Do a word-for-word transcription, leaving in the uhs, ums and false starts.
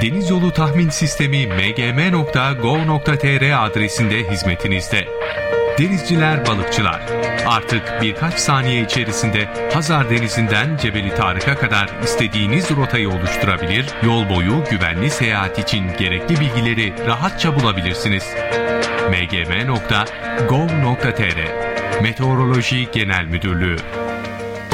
Deniz Yolu Tahmin Sistemi m g m nokta gov nokta t r adresinde hizmetinizde. Denizciler, balıkçılar, artık birkaç saniye içerisinde Hazar Denizi'nden Cebeli Tarık'a kadar istediğiniz rotayı oluşturabilir, yol boyu güvenli seyahat için gerekli bilgileri rahatça bulabilirsiniz. m g m nokta gov nokta t r Meteoroloji Genel Müdürlüğü